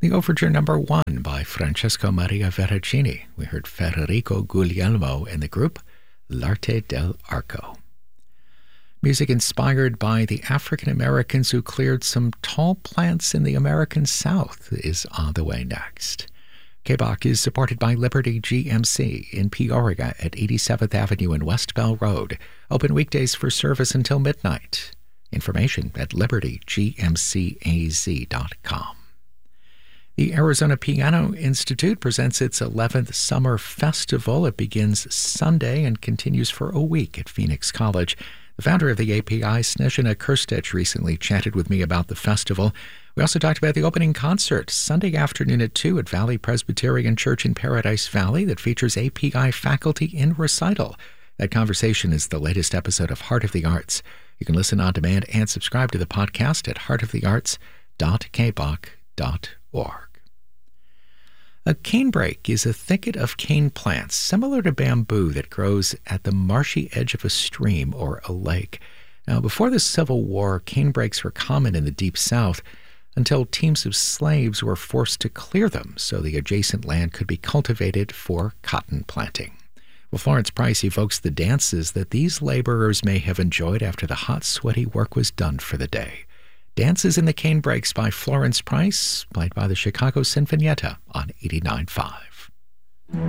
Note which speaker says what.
Speaker 1: The Overture Number 1 by Francesco Maria Veracini. We heard Federico Guglielmo and the group L'Arte del Arco. Music inspired by the African Americans who cleared some tall plants in the American South is on the way next. KBOC is supported by Liberty GMC in Peoria at 87th Avenue and West Bell Road. Open weekdays for service until midnight. Information at libertygmcaz.com. The Arizona Piano Institute presents its 11th Summer Festival. It begins Sunday and continues for a week at Phoenix College. The founder of the API, Snezhina Krstich, recently chatted with me about the festival. We also talked about the opening concert Sunday afternoon at 2 at Valley Presbyterian Church in Paradise Valley that features API faculty in recital. That conversation is the latest episode of Heart of the Arts. You can listen on demand and subscribe to the podcast at heartofthearts.kboc.org. A canebrake is a thicket of cane plants similar to bamboo that grows at the marshy edge of a stream or a lake. Now, before the Civil War, canebrakes were common in the Deep South until teams of slaves were forced to clear them so the adjacent land could be cultivated for cotton planting. Well, Florence Price evokes the dances that these laborers may have enjoyed after the hot, sweaty work was done for the day. Dances in the Canebrakes by Florence Price, played by the Chicago Sinfonietta on 89.5.